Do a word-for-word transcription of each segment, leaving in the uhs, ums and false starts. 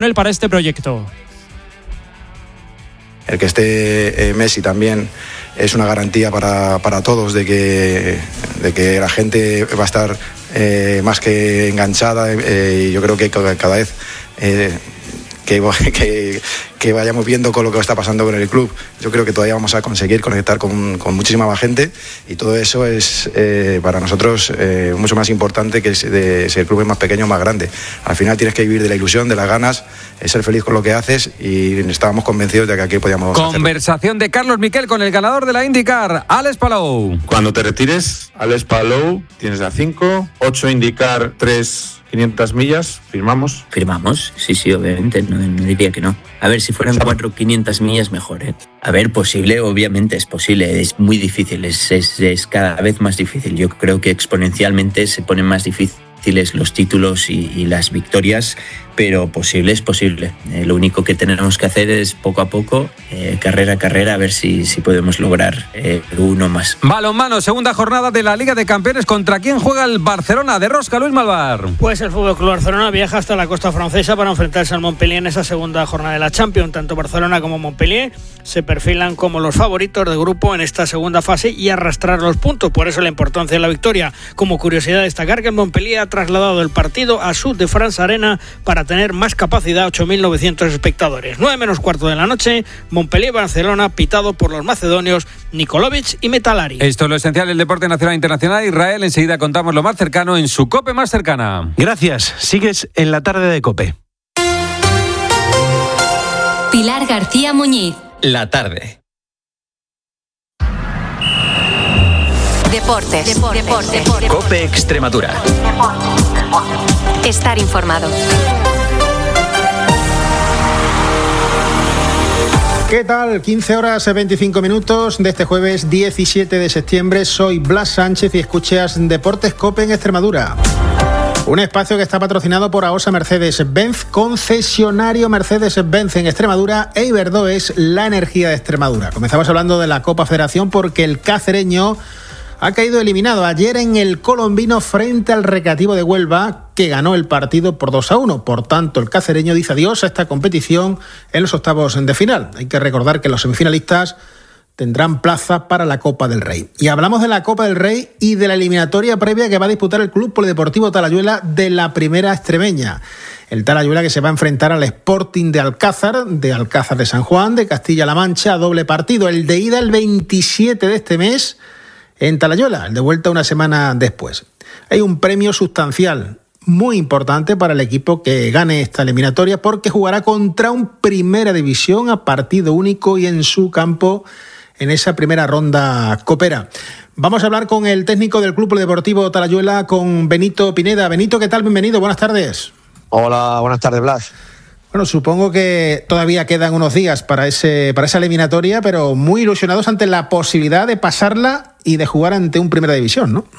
él para este proyecto. El que esté eh, Messi también es una garantía para, para todos de que, de que la gente va a estar eh, más que enganchada eh, y yo creo que cada vez eh, que, que, que vayamos viendo con lo que está pasando con el club, yo creo que todavía vamos a conseguir conectar con, con muchísima más gente y todo eso es eh, para nosotros eh, mucho más importante que si, de, si el club es más pequeño o más grande. Al final tienes que vivir de la ilusión, de las ganas, es ser feliz con lo que haces y estábamos convencidos de que aquí podíamos Conversación hacerlo. De Carlos Miquel con el ganador de la IndyCar, Alex Palou. Cuando te retires, Alex Palou, tienes a cinco, ocho IndyCar, tres quinientas millas, ¿firmamos? Firmamos, sí, sí, obviamente, no, no diría que no. A ver, si fueran cuatro quinientas millas, mejor, ¿eh? A ver, posible, obviamente es posible, es muy difícil, es, es, es cada vez más difícil. Yo creo que exponencialmente se ponen más difíciles los títulos y, y las victorias, pero posible es posible. Eh, lo único que tenemos que hacer es poco a poco, eh, carrera a carrera, a ver si, si podemos lograr eh, uno más. Balonmano, segunda jornada de la Liga de Campeones. ¿Contra quién juega el Barcelona de Rosca, Luis Malvar? Pues el Fútbol Club Barcelona viaja hasta la costa francesa para enfrentarse al Montpellier en esa segunda jornada de la Champions. Tanto Barcelona como Montpellier se perfilan como los favoritos de grupo en esta segunda fase y arrastrar los puntos. Por eso la importancia de la victoria. Como curiosidad, destacar que el Montpellier ha trasladado el partido a Sud de France Arena para tener más capacidad, ocho mil novecientos espectadores. nueve menos cuarto de la noche, Montpellier-Barcelona, pitado por los macedonios Nikolovic y Metalari. Esto es lo esencial del deporte nacional e internacional. Israel, enseguida contamos lo más cercano en su COPE más cercana. Gracias, sigues en la tarde de COPE. Pilar García Muñiz. La tarde. Deportes. Deportes. Deportes. Deportes. COPE Extremadura. Estar informado. ¿Qué tal? quince horas veinticinco minutos de este jueves diecisiete de septiembre. Soy Blas Sánchez y escuchas Deportes COPE en Extremadura. Un espacio que está patrocinado por AOSA Mercedes-Benz, concesionario Mercedes-Benz en Extremadura, e Iberdrola, la energía de Extremadura. Comenzamos hablando de la Copa Federación porque el cacereño ha caído eliminado ayer en el Colombino frente al Recreativo de Huelva, que ganó el partido por dos a uno. Por tanto, el cacereño dice adiós a esta competición en los octavos de final. Hay que recordar que los semifinalistas tendrán plaza para la Copa del Rey. Y hablamos de la Copa del Rey y de la eliminatoria previa que va a disputar el Club Polideportivo Talayuela de la Primera Extremeña. El Talayuela que se va a enfrentar al Sporting de Alcázar, de Alcázar de San Juan, de Castilla-La Mancha, doble partido. El de ida el veintisiete de este mes en Talayuela, el de vuelta una semana después. Hay un premio sustancial muy importante para el equipo que gane esta eliminatoria porque jugará contra un Primera División a partido único y en su campo en esa primera ronda copera. Vamos a hablar con el técnico del Club Deportivo Talayuela, con Benito Pineda. Benito, ¿qué tal? Bienvenido, buenas tardes. Hola, buenas tardes, Blas. Bueno, supongo que todavía quedan unos días para ese para esa eliminatoria, pero muy ilusionados ante la posibilidad de pasarla y de jugar ante un Primera División, ¿no?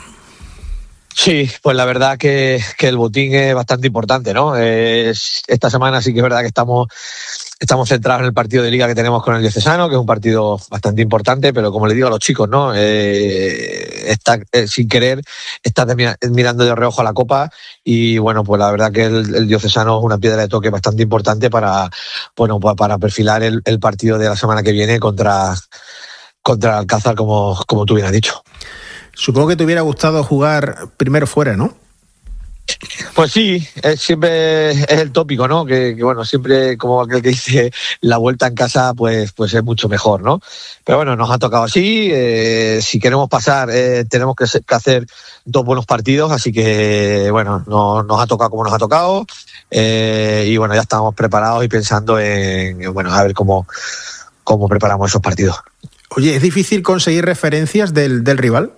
Sí, pues la verdad que, que el botín es bastante importante, ¿no? Eh, esta semana sí que es verdad que estamos, estamos centrados en el partido de liga que tenemos con el Diocesano, que es un partido bastante importante, pero como le digo a los chicos, ¿no? Eh, está, eh, sin querer, estás mirando de reojo a la Copa y bueno, pues la verdad que el, el Diocesano es una piedra de toque bastante importante para, bueno, pues para perfilar el, el partido de la semana que viene contra, contra Alcázar, como, como tú bien has dicho. Supongo que te hubiera gustado jugar primero fuera, ¿no? Pues sí, es, siempre es el tópico, ¿no? Que, que bueno, siempre como aquel que dice la vuelta en casa, pues, pues es mucho mejor, ¿no? Pero bueno, nos ha tocado así. Eh, si queremos pasar, eh, tenemos que, que hacer dos buenos partidos, así que bueno, no, nos ha tocado como nos ha tocado. Eh, y bueno, ya estamos preparados y pensando en, en bueno, a ver cómo, cómo preparamos esos partidos. Oye, ¿es difícil conseguir referencias del, del rival?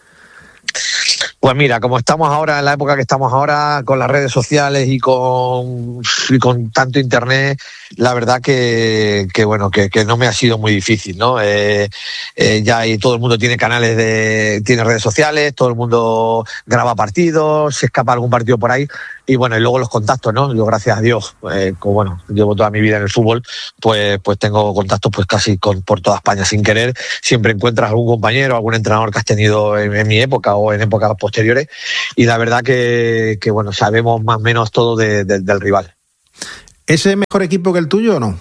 Pues mira, como estamos ahora, en la época que estamos ahora, con las redes sociales y con, y con tanto internet, la verdad que, que bueno, que, que no me ha sido muy difícil, ¿no? Eh, eh, ya hay, todo el mundo tiene canales de, tiene redes sociales, todo el mundo graba partidos, se escapa algún partido por ahí, y bueno, y luego los contactos, ¿no? Yo, gracias a Dios, eh, como bueno, llevo toda mi vida en el fútbol, pues, pues tengo contactos pues casi con, por toda España sin querer. Siempre encuentras algún compañero, algún entrenador que has tenido en, en mi época o en épocas posteriores, y la verdad que, que bueno, sabemos más o menos todo de, de, del rival. ¿Ese es mejor equipo que el tuyo o no?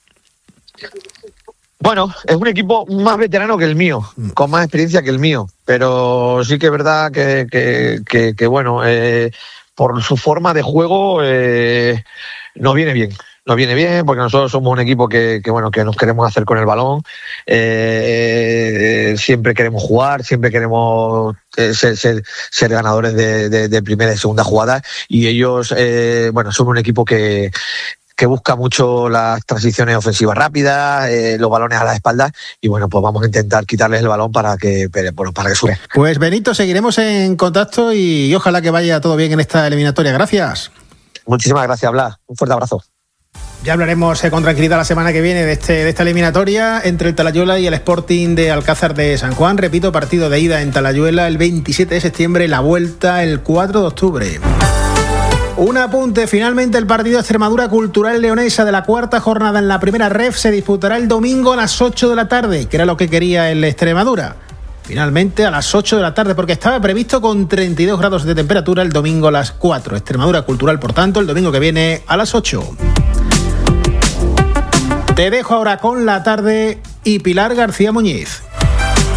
Bueno, es un equipo más veterano que el mío, con más experiencia que el mío, pero sí que es verdad que, que, que, que bueno, eh, por su forma de juego eh, nos viene bien. Nos viene bien porque nosotros somos un equipo que, que bueno, que nos queremos hacer con el balón, eh, eh, siempre queremos jugar, siempre queremos eh, ser, ser, ser ganadores de, de, de primera y segunda jugada, y ellos, eh, bueno, son un equipo que que busca mucho las transiciones ofensivas rápidas, eh, los balones a la espalda, y bueno, pues vamos a intentar quitarles el balón para que, bueno, para que sube. Pues Benito, seguiremos en contacto y ojalá que vaya todo bien en esta eliminatoria. Gracias. Muchísimas gracias, Blas. Un fuerte abrazo. Ya hablaremos eh, con tranquilidad la semana que viene de, este, de esta eliminatoria entre el Talayuela y el Sporting de Alcázar de San Juan. Repito, partido de ida en Talayuela el veintisiete de septiembre, la vuelta el cuatro de octubre. Un apunte, finalmente el partido de Extremadura Cultural Leonesa de la cuarta jornada en la primera ref se disputará el domingo a las ocho de la tarde, que era lo que quería el Extremadura. Finalmente a las ocho de la tarde, porque estaba previsto con treinta y dos grados de temperatura el domingo a las cuatro. Extremadura Cultural, por tanto, el domingo que viene a las ocho. Te dejo ahora con La Tarde y Pilar García Muñiz.